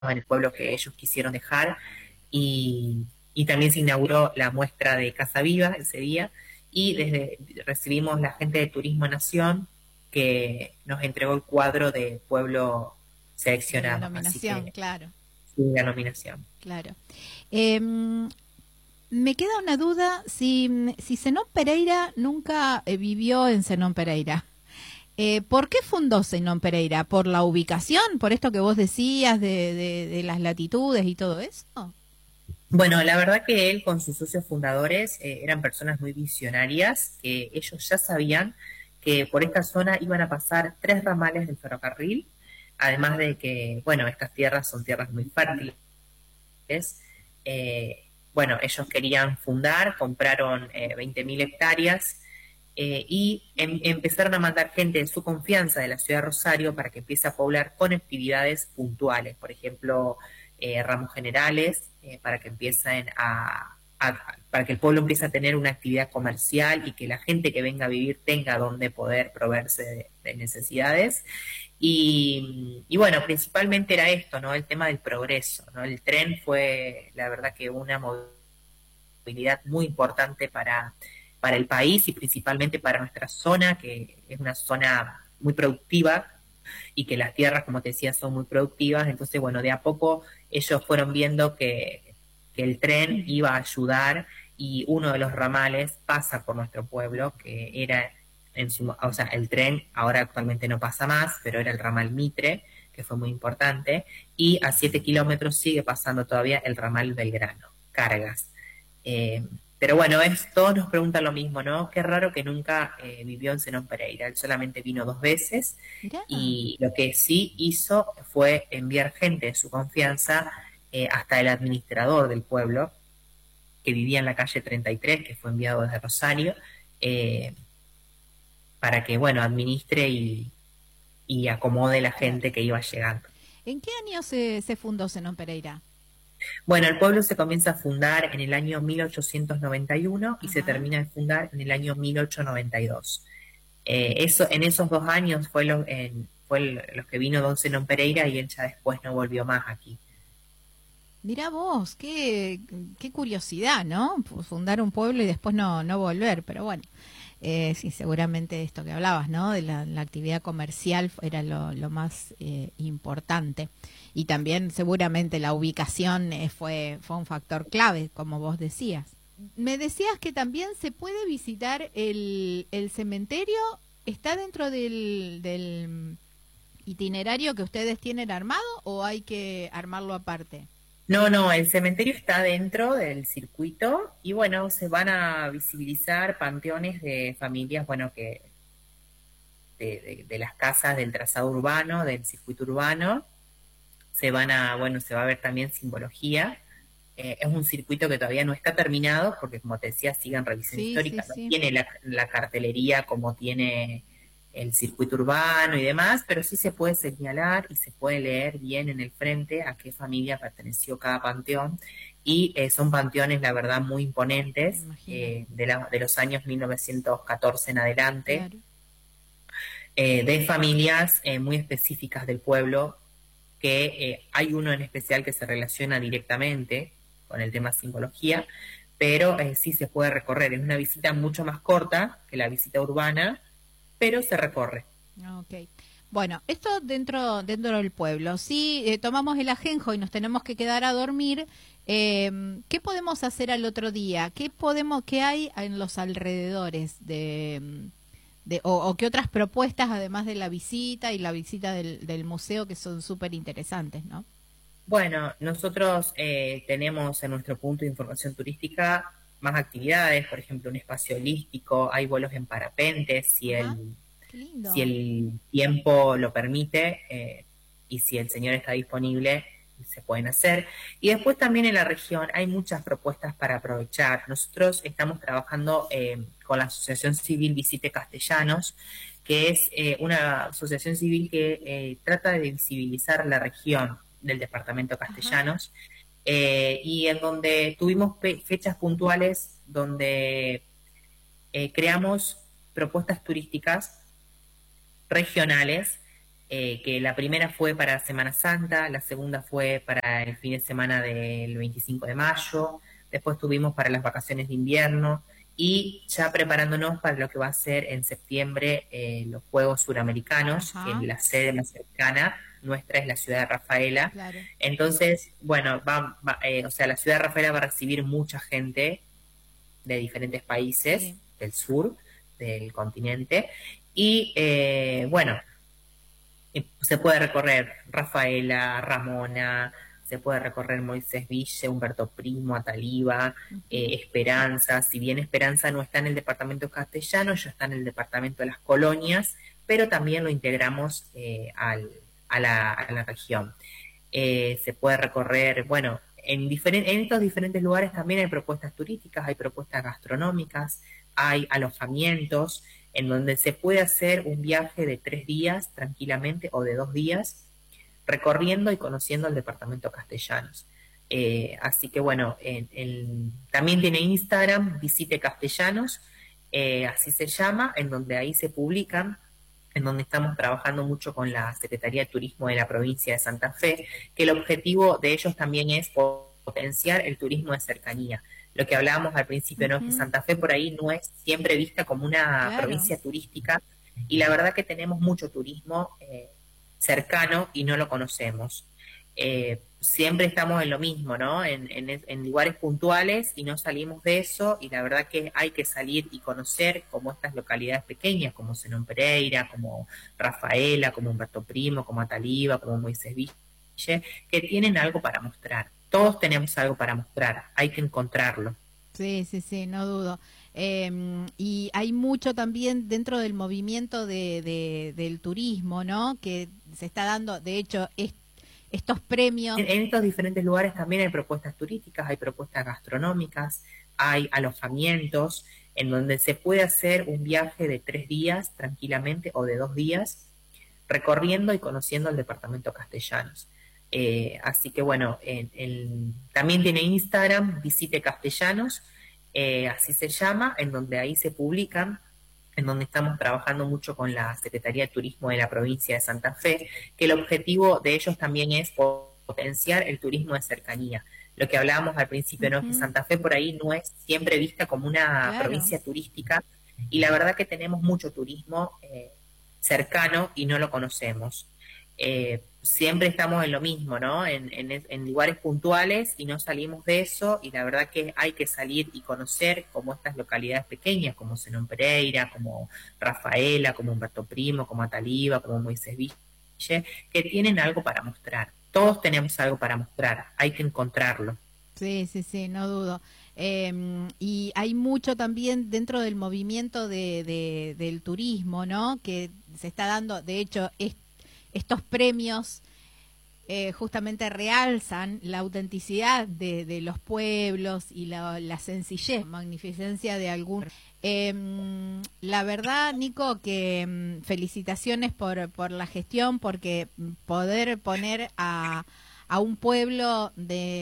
en el pueblo que ellos quisieron dejar y también se inauguró la muestra de Casa Viva ese día y recibimos la gente de Turismo Nación que nos entregó el cuadro de pueblo De la seleccionado, así nominación, que claro, sí, la nominación. claro. Em, Me queda una duda, si Zenón Pereira nunca vivió en Zenón Pereira. ¿Por qué fundó Zenón Pereira? ¿Por la ubicación? ¿Por esto que vos decías de las latitudes y todo eso? Bueno, la verdad que él con sus socios fundadores eran personas muy visionarias, que ellos ya sabían que por esta zona iban a pasar 3 ramales del ferrocarril, además de que, bueno, estas tierras son tierras muy fértiles. eh, bueno, ellos querían fundar, compraron 20.000 hectáreas y empezaron a mandar gente de su confianza de la ciudad de Rosario para que empiece a poblar con actividades puntuales, por ejemplo, ramos generales, para que empiecen para que el pueblo empiece a tener una actividad comercial y que la gente que venga a vivir tenga donde poder proveerse de necesidades. Y bueno, principalmente era esto, ¿no? El tema del progreso, ¿no? El tren fue, la verdad, que una movilidad muy importante para el país y principalmente para nuestra zona, que es una zona muy productiva y que las tierras, como te decía, son muy productivas. Entonces, bueno, de a poco ellos fueron viendo que el tren iba a ayudar y uno de los ramales pasa por nuestro pueblo, que era o sea, el tren ahora actualmente no pasa más, pero era el ramal Mitre, que fue muy importante, y a 7 kilómetros sigue pasando todavía el ramal Belgrano, cargas. Eh, pero bueno, todos nos preguntan lo mismo, ¿no? Qué raro que nunca vivió en Zenón Pereira. Él solamente vino 2 veces Mirá. y lo que sí hizo fue enviar gente de su confianza hasta el administrador del pueblo, que vivía en la calle 33, que fue enviado desde Rosario, eh, para que, bueno, administre y acomode la Claro. gente que iba llegando. ¿En qué año se fundó Zenón Pereira? Bueno, el pueblo se comienza a fundar en el año 1891 y se Ajá. termina de fundar en el año 1892. En esos 2 años los que vino Don Zenón Pereira y él ya después no volvió más aquí. Mirá vos, qué curiosidad, ¿no? Fundar un pueblo y después no volver, pero bueno, sí, seguramente esto que hablabas, ¿no? De la actividad comercial era lo más importante. Y también seguramente la ubicación fue un factor clave, como vos decías. Me decías que también se puede visitar el cementerio, ¿está dentro del itinerario que ustedes tienen armado o hay que armarlo aparte? No, no, el cementerio está dentro del circuito y bueno, se van a visibilizar panteones de familias, bueno, de las casas del trazado urbano, del circuito urbano. Bueno, se va a ver también simbología. Es un circuito que todavía no está terminado porque, como te decía, siguen revisión Sí, sí, histórica, no sí. tiene la cartelería como tiene el circuito urbano y demás, pero sí se puede señalar y se puede leer bien en el frente a qué familia perteneció cada panteón. Y son panteones, la verdad, muy Me imponentes, imagino, de los años 1914 en adelante, claro. de familias muy específicas del pueblo, que hay uno en especial que se relaciona directamente con el tema simbología, pero sí se puede recorrer. Es una visita mucho más corta que la visita urbana, pero se recorre. Ok. Bueno, esto dentro del pueblo. Si tomamos el ajenjo y nos tenemos que quedar a dormir, ¿qué podemos hacer al otro día? ¿Qué hay en los alrededores o qué otras propuestas, además de la visita y la visita del museo, que son súper interesantes, ¿no? Bueno, nosotros tenemos en nuestro punto de información turística más actividades, por ejemplo, un espacio holístico, hay vuelos en parapente, Ajá, qué si lindo. el tiempo lo permite y si el señor está disponible, se pueden hacer. Y después también en la región hay muchas propuestas para aprovechar. Nosotros estamos trabajando con la Asociación Civil Visite Castellanos, que es una asociación civil que trata de visibilizar la región del departamento de Ajá. Castellanos y en donde tuvimos fechas puntuales donde creamos propuestas turísticas regionales que la primera fue para Semana Santa, la segunda fue para el fin de semana del 25 de mayo, después tuvimos para las vacaciones de invierno y ya preparándonos para lo que va a ser en septiembre los Juegos Suramericanos, que Ajá, la sede más cercana nuestra es la ciudad de Rafaela. claro. Entonces, bueno, o sea, la ciudad de Rafaela va a recibir mucha gente de diferentes países Sí. del sur del continente y bueno, se puede recorrer Rafaela, Ramona, se puede recorrer Moisés Ville, Humberto Primo, Ataliva, Ujú. Esperanza. Si bien Esperanza no está en el departamento castellano, ya está en el departamento de las colonias, pero también lo integramos a la región. Se puede recorrer, bueno, en estos diferentes lugares también hay propuestas turísticas, hay propuestas gastronómicas, hay alojamientos en donde se puede hacer un viaje de 3 días tranquilamente o de 2 días recorriendo y conociendo el departamento castellanos. Así que bueno, también tiene Instagram, Visite Castellanos, así se llama, en donde ahí se publican, en donde estamos trabajando mucho con la Secretaría de Turismo de la provincia de Santa Fe, que el objetivo de ellos también es potenciar el turismo de cercanía. Lo que hablábamos al principio, ¿no? Que Ujú. Santa Fe por ahí no es siempre vista como una Claro. provincia turística y la verdad que tenemos mucho turismo cercano y no lo conocemos. Siempre estamos en lo mismo, ¿no? En lugares puntuales y no salimos de eso y la verdad que hay que salir y conocer como estas localidades pequeñas, como Zenón Pereira, como Rafaela, como Humberto Primo, como Ataliva, como Moisés Ville, que tienen algo para mostrar. Todos tenemos algo para mostrar, hay que encontrarlo. Sí, sí, sí, no dudo. Y hay mucho también dentro del movimiento del turismo, ¿no? Que se está dando, de hecho, estos premios. En estos diferentes lugares también hay propuestas turísticas, hay propuestas gastronómicas, hay alojamientos en donde se puede hacer un viaje de 3 días tranquilamente o de 2 días recorriendo y conociendo el departamento castellanos. Así que bueno, también tiene Instagram, Visite Castellanos, así se llama, en donde ahí se publican, en donde estamos trabajando mucho con la Secretaría de Turismo de la provincia de Santa Fe, que el objetivo de ellos también es potenciar el turismo de cercanía. Lo que hablábamos al principio, ¿no? Que Ujú. Santa Fe por ahí no es siempre vista como una Claro. provincia turística y la verdad que tenemos mucho turismo cercano y no lo conocemos. Siempre estamos en lo mismo, ¿no? En lugares puntuales y no salimos de eso y la verdad que hay que salir y conocer como estas localidades pequeñas, como Zenón Pereira, como Rafaela, como Humberto Primo, como Ataliva, como Moisés Ville, que tienen algo para mostrar. Todos tenemos algo para mostrar, hay que encontrarlo. Sí, sí, sí, no dudo. Y hay mucho también dentro del movimiento del turismo, ¿no? Que se está dando, de hecho, estos premios justamente realzan la autenticidad de los pueblos y la sencillez, magnificencia de algún. La verdad, Nico, que felicitaciones por la gestión, porque poder poner a un pueblo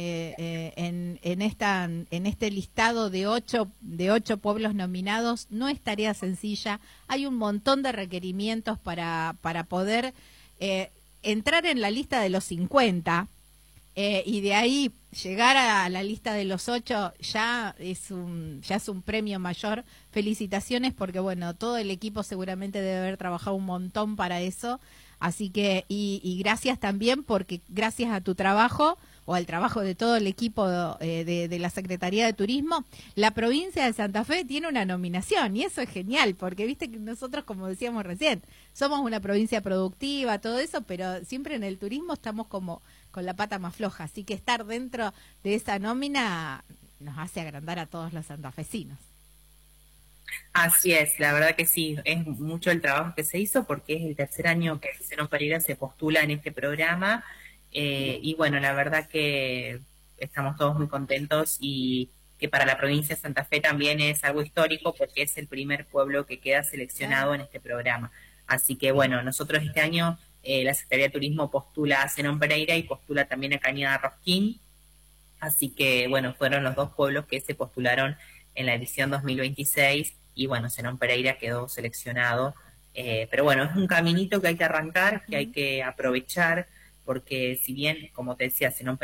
en este listado de ocho pueblos nominados no es tarea sencilla. Hay un montón de requerimientos para poder eh, entrar en la lista de los 50 y de ahí llegar a la lista de los 8 ya es un premio mayor. Felicitaciones porque bueno, todo el equipo seguramente debe haber trabajado un montón para eso. Así que, y gracias también porque gracias a tu trabajo o al trabajo de todo el equipo de la Secretaría de Turismo, la provincia de Santa Fe tiene una nominación y eso es genial porque viste que nosotros, como decíamos recién, somos una provincia productiva, todo eso, pero siempre en el turismo estamos como con la pata más floja, así que estar dentro de esa nómina nos hace agrandar a todos los santafesinos. Así es, la verdad que sí, es mucho el trabajo que se hizo porque es el tercer año que Zenón Pereira se postula en este programa y bueno, la verdad que estamos todos muy contentos y que para la provincia de Santa Fe también es algo histórico porque es el primer pueblo que queda Claro. seleccionado en este programa. Así que bueno, nosotros este año la Secretaría de Turismo postula a Zenón Pereira y postula también a Cañada Rosquín. Así que, bueno, fueron los dos pueblos que se postularon en la edición 2026 y, bueno, Zenón Pereira quedó seleccionado Pero bueno, es un caminito que hay que arrancar, que hay que aprovechar, porque si bien, como te decía, se